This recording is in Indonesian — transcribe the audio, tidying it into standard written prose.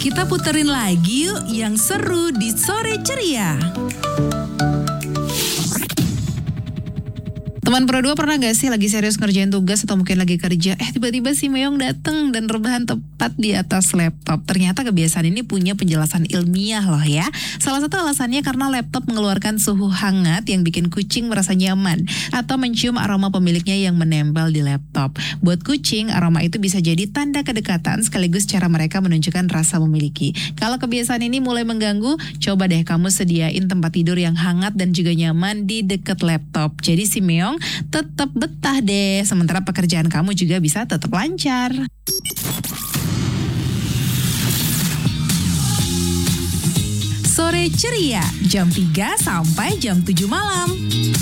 Kita puterin lagi yuk yang seru di Sore Ceria. Teman Pro 2 pernah gak sih lagi serius ngerjain tugas atau mungkin lagi kerja, tiba-tiba si Meong dateng dan rebahan tepat di atas laptop. Ternyata kebiasaan ini punya penjelasan ilmiah loh ya. Salah satu alasannya karena laptop mengeluarkan suhu hangat yang bikin kucing merasa nyaman atau mencium aroma pemiliknya yang menempel di laptop. Buat kucing, aroma itu bisa jadi tanda kedekatan sekaligus cara mereka menunjukkan rasa memiliki. Kalau kebiasaan ini mulai mengganggu, coba deh kamu sediain tempat tidur yang hangat dan juga nyaman di dekat laptop. Jadi si Meong tetap betah deh, sementara pekerjaan kamu juga bisa tetap lancar. Sore Ceria, jam 3 sampai jam 7 malam.